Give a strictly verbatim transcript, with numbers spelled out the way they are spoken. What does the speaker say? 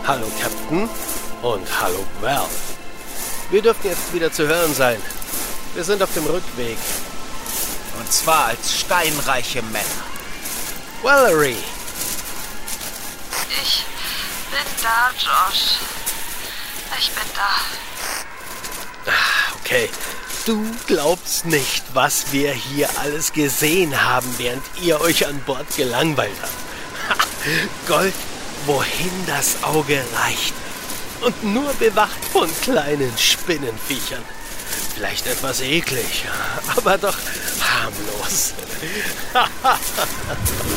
Hallo Captain und hallo Val. Wir dürften jetzt wieder zu hören sein. Wir sind auf dem Rückweg. Und zwar als steinreiche Männer. Valerie! Ich bin da, Josh. Ich bin da. Okay, du glaubst nicht, was wir hier alles gesehen haben, während ihr euch an Bord gelangweilt habt. Ha, Gold, wohin das Auge reicht. Und nur bewacht von kleinen Spinnenviechern. Vielleicht etwas eklig, aber doch harmlos.